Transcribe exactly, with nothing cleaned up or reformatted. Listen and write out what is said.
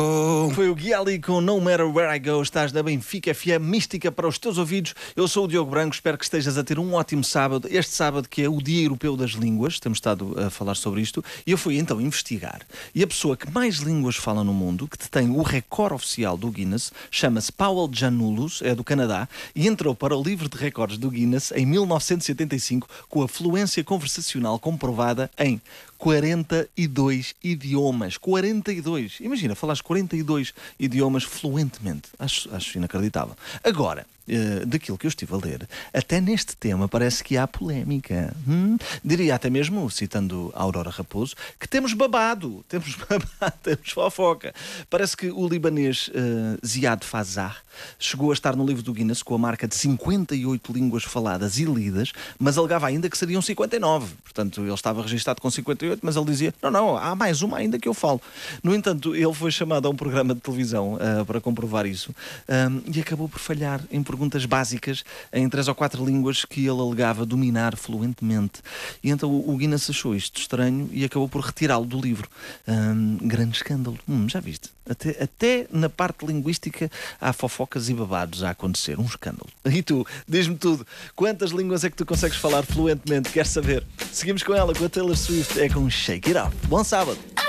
Foi o Gui Ali com No Matter Where I Go. Estás na Benfica F M, mística para os teus ouvidos. Eu sou o Diogo Branco, espero que estejas a ter um ótimo sábado. Este sábado que é o Dia Europeu das Línguas, temos estado a falar sobre isto, e eu fui então investigar. E a pessoa que mais línguas fala no mundo, que detém o recorde oficial do Guinness, chama-se Powell Giannoulos, é do Canadá, e entrou para o livro de recordes do Guinness em mil novecentos e oitenta e cinco com a fluência conversacional comprovada em quarenta e dois idiomas. quarenta e dois. Imagina, falares quarenta e dois idiomas fluentemente. Acho, acho inacreditável. Agora, uh, daquilo que eu estive a ler, até neste tema parece que há polémica. Hum? Diria até mesmo, citando a Aurora Raposo, que temos babado. Temos babado, temos fofoca. Parece que o libanês uh, Ziad Fazar chegou a estar no livro do Guinness com a marca de cinquenta e oito línguas faladas e lidas, mas alegava ainda que seriam cinquenta e nove. Portanto, ele estava registado com cinquenta e oito, mas ele dizia, não, não, há mais uma ainda que eu falo. No entanto, ele foi chamado a um programa de televisão uh, para comprovar isso um, e acabou por falhar em perguntas básicas em três ou quatro línguas que ele alegava dominar fluentemente. E então o Guinness achou isto estranho e acabou por retirá-lo do livro. Um, grande escândalo. Hum, já viste? Até, até na parte linguística há fofocas e babados a acontecer. Um escândalo. E tu, diz-me tudo. Quantas línguas é que tu consegues falar fluentemente? Queres saber? Seguimos com ela, com a Taylor Swift. É com Shake It Off. Bom sábado.